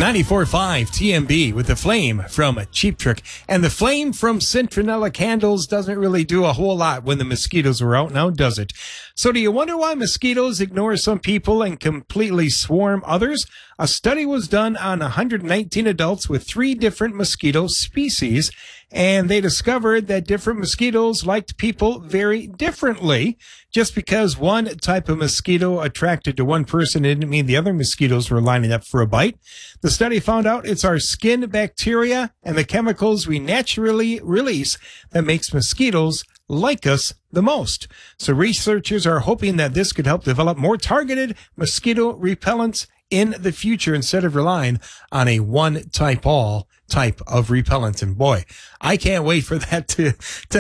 94.5 TMB with the flame from Cheap Trick. And the flame from Citronella Candles doesn't really do a whole lot when the mosquitoes are out now, does it? So do you wonder why mosquitoes ignore some people and completely swarm others? A study was done on 119 adults with 3 different mosquito species, and they discovered that different mosquitoes liked people very differently. Just because one type of mosquito attracted to one person didn't mean the other mosquitoes were lining up for a bite. The study found out it's our skin bacteria and the chemicals we naturally release that makes mosquitoes like us the most. So researchers are hoping that this could help develop more targeted mosquito repellents in the future instead of relying on a one-type-all type of repellent. And boy, I can't wait for that to